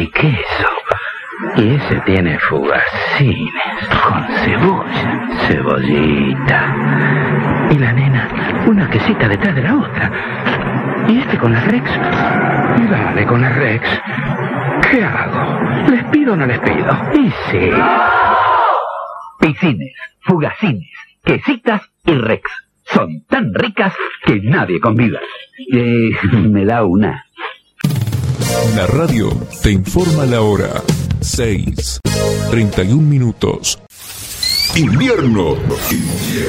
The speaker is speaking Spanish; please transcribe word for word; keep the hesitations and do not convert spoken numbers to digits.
y queso. Y ese tiene fugacines con cebolla, cebollita. Y la nena, una quesita detrás de la otra. Y este con la Rex. Y dale con la Rex. ¿Qué hago? ¿Les pido o no les pido? Y sí. Piscines, fugacines, quesitas y Rex. Son tan ricas que nadie convida. Eh, me da una. La radio te informa la hora. seis, treinta y un minutos. Invierno. Invierno.